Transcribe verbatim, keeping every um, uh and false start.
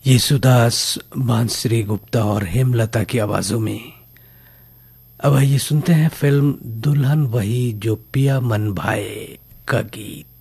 येसुदास, बांसुरी गुप्ता और हेमलता की आवाजों में अब आइए सुनते हैं फिल्म दुल्हन वही जो पिया मन भाए का गीत।